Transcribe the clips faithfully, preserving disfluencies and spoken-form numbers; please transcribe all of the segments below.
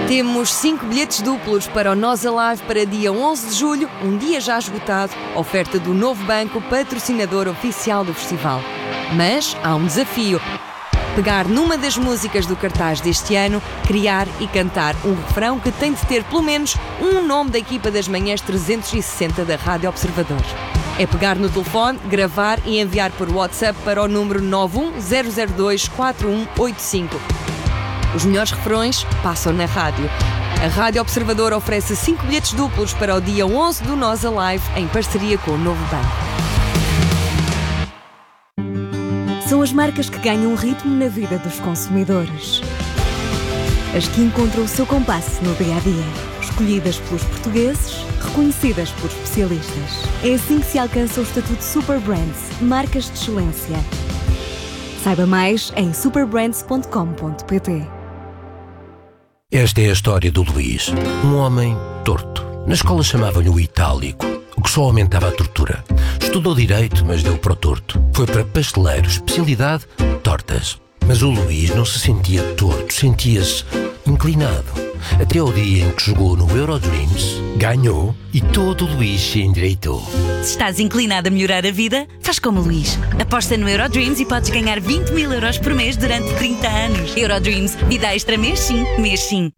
Temos cinco bilhetes duplos para o Nós Alive para dia onze de julho, um dia já esgotado, oferta do Novo Banco, patrocinador oficial do festival. Mas há um desafio. Pegar numa das músicas do cartaz deste ano, criar e cantar um refrão que tem de ter pelo menos um nome da equipa das manhãs trezentos e sessenta da Rádio Observador. É pegar no telefone, gravar e enviar por WhatsApp para o número nove um zero zero dois quatro um oito cinco. Os melhores refrões passam na rádio. A Rádio Observador oferece cinco bilhetes duplos para o dia onze do Nós Alive, em parceria com o Novo Banco. São as marcas que ganham ritmo na vida dos consumidores. As que encontram o seu compasso no dia-a-dia. Escolhidas pelos portugueses, reconhecidas por especialistas. É assim que se alcança o estatuto Super Brands, marcas de excelência. Saiba mais em super brands ponto com ponto pt. Esta é a história do Luís, um homem torto. Na escola chamavam-lhe o itálico, o que só aumentava a tortura. Estudou direito, mas deu para o torto. Foi para pasteleiro, especialidade, tortas. Mas o Luís não se sentia torto, sentia-se inclinado. Até ao dia em que jogou no Eurodreams, ganhou e todo o Luís se endireitou. Se estás inclinado a melhorar a vida, faz como o Luís. Aposta no Eurodreams e podes ganhar vinte mil euros por mês durante trinta anos. Eurodreams, vida extra mês sim, mês sim.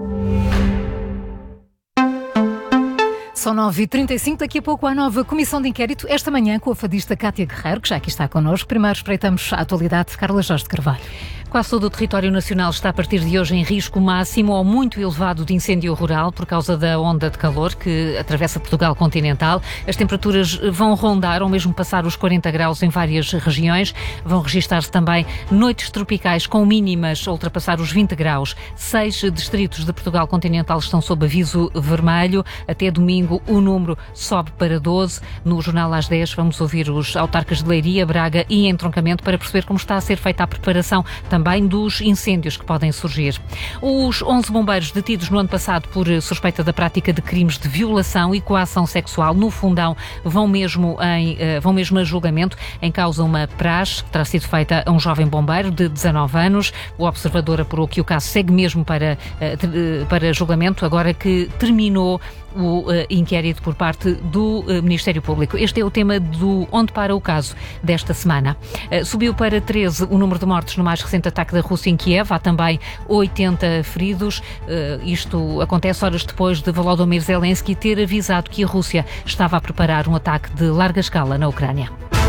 São nove e trinta e cinco, daqui a pouco há nova comissão de inquérito, esta manhã com a fadista Cátia Guerreiro, que já aqui está connosco. Primeiro espreitamos a atualidade de Carla Jorge de Carvalho. Quase todo o território nacional está a partir de hoje em risco máximo ou muito elevado de incêndio rural por causa da onda de calor que atravessa Portugal continental. As temperaturas vão rondar ou mesmo passar os quarenta graus em várias regiões. Vão registrar-se também noites tropicais com mínimas a ultrapassar os vinte graus. Seis distritos de Portugal continental estão sob aviso vermelho. Até domingo o número sobe para doze. No Jornal às dez vamos ouvir os autarcas de Leiria, Braga e Entroncamento para perceber como está a ser feita a preparação também também dos incêndios que podem surgir. Os onze bombeiros detidos no ano passado por suspeita da prática de crimes de violação e coação sexual no Fundão vão mesmo, em, vão mesmo a julgamento. Em causa uma praxe que terá sido feita a um jovem bombeiro de dezanove anos. O Observador apurou que o caso segue mesmo para, para julgamento, agora que terminou o uh, inquérito por parte do uh, Ministério Público. Este é o tema do Onde Para o Caso desta semana. Uh, subiu para treze o número de mortes no mais recente ataque da Rússia em Kiev. Há também oitenta feridos. Uh, isto acontece horas depois de Volodymyr Zelensky ter avisado que a Rússia estava a preparar um ataque de larga escala na Ucrânia.